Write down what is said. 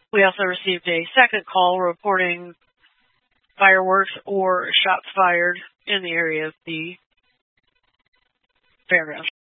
We also received a second call reporting fireworks or shots fired in the area of the fairgrounds.